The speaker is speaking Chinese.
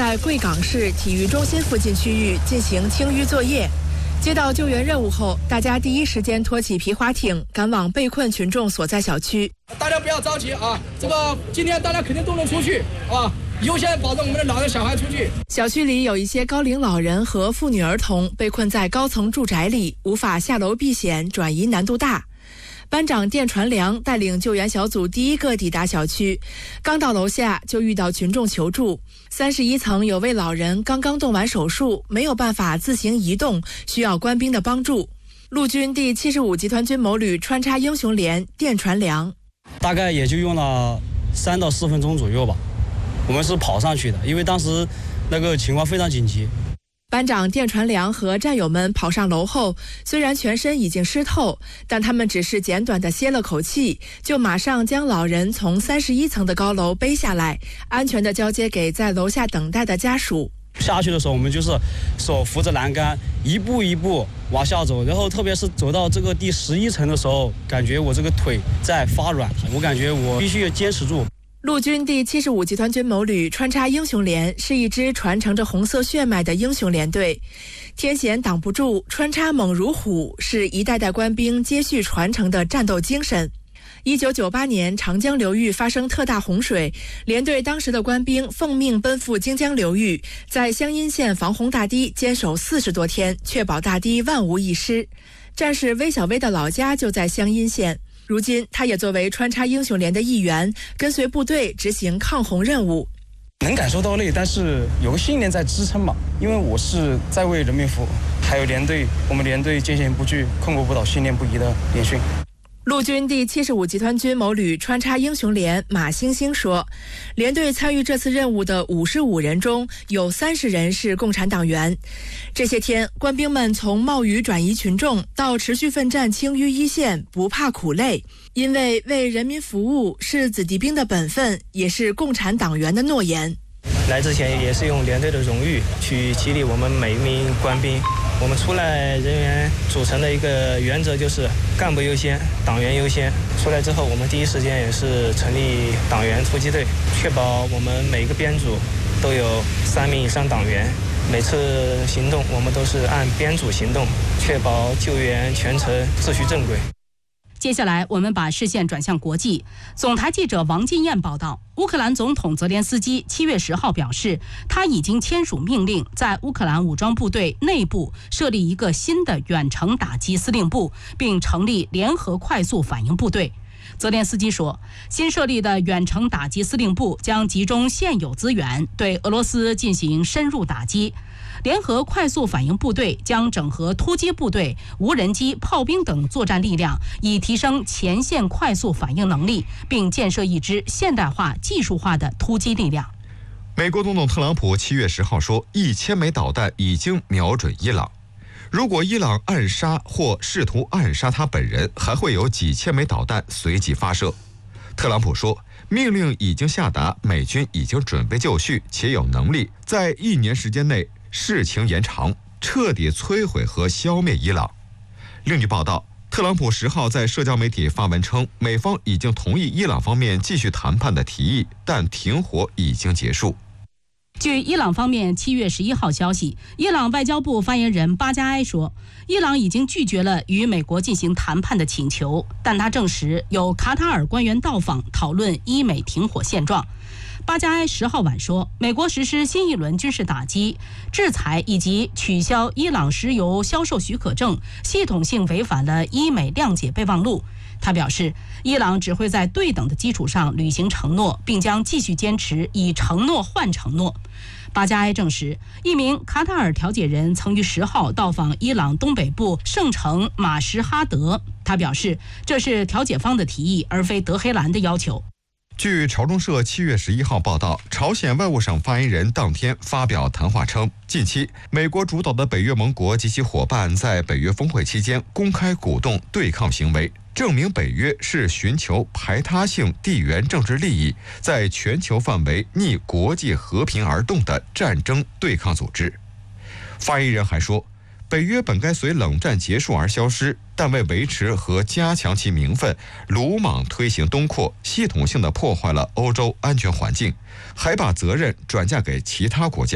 在贵港市体育中心附近区域进行清淤作业。接到救援任务后，大家第一时间拖起皮划艇，赶往被困群众所在小区。 大家不要着急啊，今天大家肯定都能出去啊，优先保证我们的老人小孩出去。 小区里有一些高龄老人和妇女儿童被困在高层住宅里，无法下楼避险，转移难度大。班长电传良带领救援小组第一个抵达小区，刚到楼下就遇到群众求助。31层有位老人刚刚动完手术，没有办法自行移动，需要官兵的帮助。陆军第75集团军某旅穿插英雄连电传良， 大概也就用了3到4分钟左右吧。我们是跑上去的，因为当时那个情况非常紧急。 班长电传良和战友们跑上楼后，虽然全身已经湿透，但他们只是简短地歇了口气，就马上将老人从31层的高楼背下来，安全地交接给在楼下等待的家属。 下去的时候，我们就是手扶着栏杆，一步一步往下走，然后特别是走到这个第11层的时候，感觉我这个腿在发软，我感觉我必须要坚持住。 陆军第75集团军某旅穿插英雄连是一支传承着红色血脉的英雄连队，天险挡不住，穿插猛如虎，是一代代官兵接续传承的战斗精神。1998年长江流域发生特大洪水，连队当时的官兵奉命奔赴荆江流域，在湘阴县防洪大堤坚守40多天，确保大堤万无一失。战士魏小薇的老家就在湘阴县，如今他也作为穿插英雄连的一员，跟随部队执行抗洪任务。 能感受到累，但是有个信念在支撑嘛。因为我是在为人民服务，还有连队，我们连队艰险不惧、困苦不倒、信念不移的连训。 陆军第75集团军某旅穿插英雄连马星星说，连队参与这次任务的55人中，有30人是共产党员。这些天，官兵们从冒雨转移群众到持续奋战清淤一线，不怕苦累，因为为人民服务是子弟兵的本分，也是共产党员的诺言。 来之前也是用连队的荣誉去激励我们每一名官兵。我们出来人员组成的一个原则就是干部优先，党员优先。出来之后，我们第一时间也是成立党员突击队，确保我们每个编组都有3名以上党员。每次行动，我们都是按编组行动，确保救援全程秩序正轨。 接下来，我们把视线转向国际。总台记者王金燕报道，乌克兰总统泽连斯基7月10号表示，他已经签署命令，在乌克兰武装部队内部设立一个新的远程打击司令部，并成立联合快速反应部队。泽连斯基说，新设立的远程打击司令部将集中现有资源，对俄罗斯进行深入打击。联合快速反应部队将整合突击部队、无人机、炮兵等作战力量，以提升前线快速反应能力，并建设一支现代化、技术化的突击力量。 美国总统特朗普7月10号说，1000枚导弹已经瞄准伊朗。如果伊朗暗杀或试图暗杀他本人，还会有几千枚导弹随即发射。特朗普说，命令已经下达，美军已经准备就绪，且有能力在1年时间内事情延长，彻底摧毁和消灭伊朗。另据报道，特朗普10号在社交媒体发文称，美方已经同意伊朗方面继续谈判的提议，但停火已经结束。 据伊朗方面7月11号消息，伊朗外交部发言人巴加埃说，伊朗已经拒绝了与美国进行谈判的请求，但他证实有卡塔尔官员到访讨论伊美停火现状。巴加埃10号晚说，美国实施新一轮军事打击、制裁以及取消伊朗石油销售许可证，系统性违反了伊美谅解备忘录。他表示，伊朗只会在对等的基础上履行承诺，并将继续坚持以承诺换承诺。巴加埃证实，一名卡塔尔调解人曾于10号到访伊朗东北部圣城马什哈德。他表示，这是调解方的提议，而非德黑兰的要求。 据朝中社7月11号报道，朝鲜外务省发言人当天发表谈话称，近期美国主导的北约盟国及其伙伴在北约峰会期间公开鼓动对抗行为，证明北约是寻求排他性地缘政治利益，在全球范围逆国际和平而动的战争对抗组织。发言人还说，北约本该随冷战结束而消失，但为维持和加强其名分，鲁莽推行东扩，系统性地破坏了欧洲安全环境，还把责任转嫁给其他国家。